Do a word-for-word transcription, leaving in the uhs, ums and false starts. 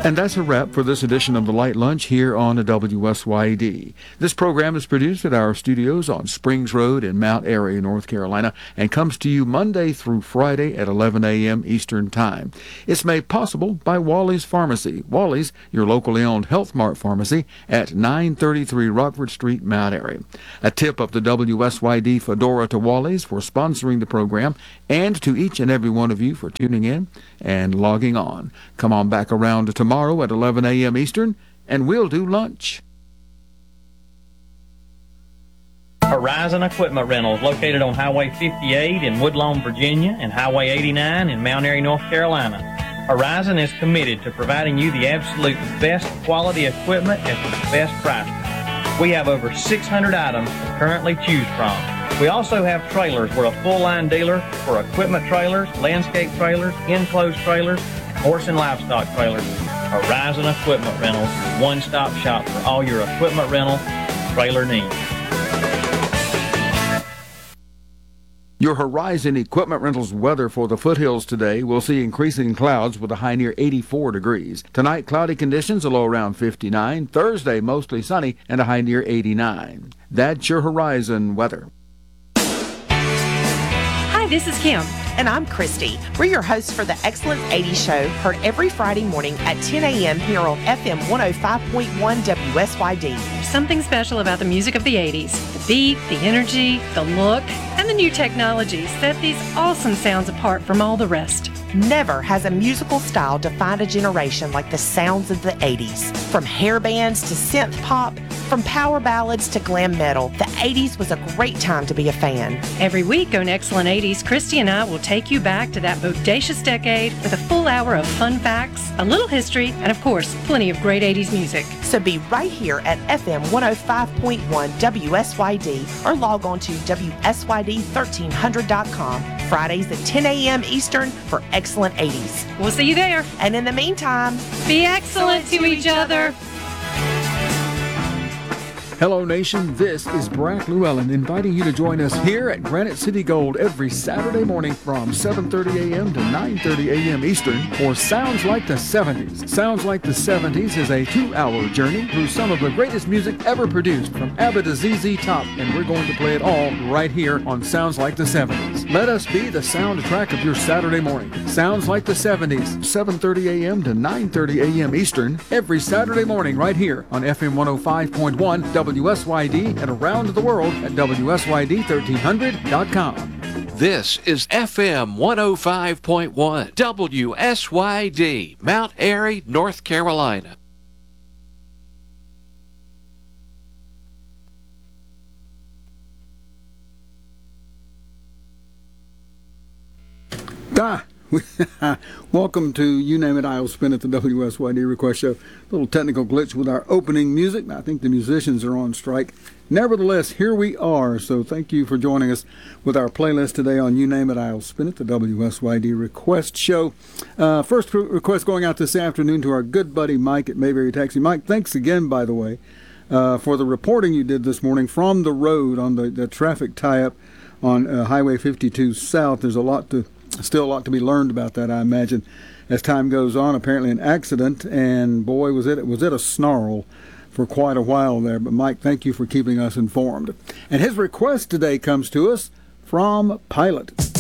And that's a wrap for this edition of the Light Lunch here on the W S Y D. This program is produced at our studios on Springs Road in Mount Airy, North Carolina, and comes to you Monday through Friday at eleven a.m. Eastern Time. It's made possible by Wally's Pharmacy. Wally's, your locally owned Health Mart pharmacy at nine thirty-three Rockford Street, Mount Airy. A tip of the W S Y D Fedora to Wally's for sponsoring the program, and to each and every one of you for tuning in and logging on. Come on back around to tomorrow at eleven a.m. Eastern, and we'll do lunch. Horizon Equipment Rentals, located on Highway fifty-eight in Woodlawn, Virginia, and Highway eighty-nine in Mount Airy, North Carolina. Horizon is committed to providing you the absolute best quality equipment at the best price. We have over six hundred items to currently choose from. We also have trailers. We're a full-line dealer for equipment trailers, landscape trailers, enclosed trailers, and horse and livestock trailers. Horizon Equipment Rentals, your one-stop shop for all your equipment rental and trailer needs. Your Horizon Equipment Rentals weather for the foothills today. We'll see increasing clouds with a high near eighty-four degrees. Tonight, cloudy conditions, a low around fifty-nine. Thursday, mostly sunny and a high near eighty-nine. That's your Horizon weather. Hi, this is Kim. And I'm Christy. We're your hosts for the Excellent eighties Show, heard every Friday morning at ten a.m. here on F M one oh five point one W S Y D. There's something special about the music of the eighties. The beat, the energy, the look, and the new technology set these awesome sounds apart from all the rest. Never has a musical style defined a generation like the sounds of the eighties. From hair bands to synth pop, from power ballads to glam metal, the eighties was a great time to be a fan. Every week on Excellent eighties, Christy and I will take you back to that bodacious decade with a full hour of fun facts, a little history, and of course, plenty of great eighties music. So be right here at F M one oh five point one W S Y D or log on to W S Y D thirteen hundred dot com Fridays at ten a.m. Eastern for Excellent eighties. We'll see you there. And in the meantime, be excellent to each other. Hello, Nation. This is Brack Llewellyn inviting you to join us here at Granite City Gold every Saturday morning from seven thirty a.m. to nine thirty a.m. Eastern for Sounds Like the seventies. Sounds Like the seventies is a two-hour journey through some of the greatest music ever produced from ABBA to Z Z Top, and we're going to play it all right here on Sounds Like the seventies. Let us be the soundtrack of your Saturday morning. Sounds Like the seventies, seven thirty a.m. to nine thirty a.m. Eastern, every Saturday morning right here on F M one oh five point one W S Y D and around the world at W S Y D thirteen hundred dot com. This is F M one oh five point one W S Y D, Mount Airy, North Carolina. Ah, welcome to You Name It, I'll Spin It, the W S Y D Request Show. A little technical glitch with our opening music. I think the musicians are on strike. Nevertheless, here we are. So thank you for joining us with our playlist today on You Name It, I'll Spin It, the W S Y D Request Show. Uh, first request going out this afternoon to our good buddy Mike at Mayberry Taxi. Mike, thanks again, by the way, uh, for the reporting you did this morning from the road on the, the traffic tie-up on uh, Highway fifty-two South. There's a lot to Still a lot to be learned about that, I imagine, as time goes on. Apparently an accident, and boy, was it was it a snarl for quite a while there. But Mike, thank you for keeping us informed. And his request today comes to us from Pilot.